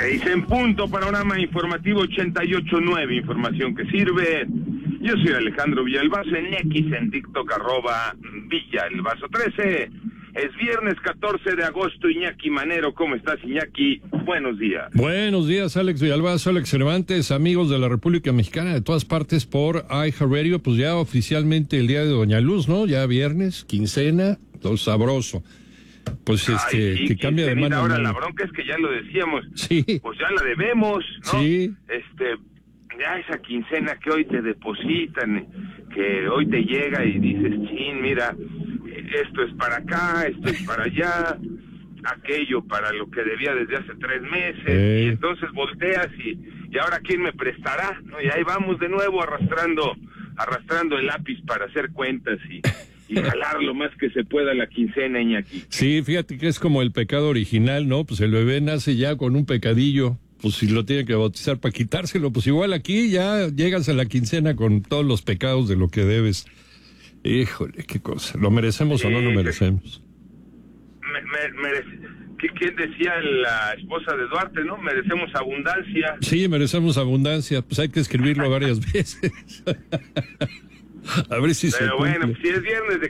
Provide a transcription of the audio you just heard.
6 en punto, panorama informativo 88.9, información que sirve. Yo soy Alejandro Villalbazo, en X, en TikTok, @Villalbazo13. Es viernes 14 de agosto, Iñaki Manero. ¿Cómo estás, Iñaki? Buenos días. Buenos días, Alex Villalbazo, Alex Cervantes, amigos de la República Mexicana, de todas partes por iHeartRadio. Pues ya oficialmente el día de Doña Luz, ¿no? Ya viernes, quincena, todo sabroso. Pues sí, que cambia de mano. Ahora la bronca es que ya lo decíamos. Sí. Pues ya la debemos, ¿no? Sí. Ya esa quincena que hoy te depositan, que hoy te llega y dices, chin, mira, esto es para acá, esto es para allá, aquello para lo que debía desde hace 3 meses, y entonces volteas y ahora quién me prestará, ¿no? Y ahí vamos de nuevo arrastrando el lápiz para hacer cuentas y jalar lo más que se pueda la quincena, Iñaki. Sí, fíjate que es como el pecado original, ¿no? Pues el bebé nace ya con un pecadillo, pues si lo tienen que bautizar para quitárselo, pues igual aquí ya llegas a la quincena con todos los pecados de lo que debes. Híjole, qué cosa. ¿Lo merecemos o no lo merecemos? ¿Quién decía la esposa de Duarte, no? Merecemos abundancia. Sí, merecemos abundancia. Pues hay que escribirlo varias veces. A ver si se cumple. Pero bueno, si es viernes de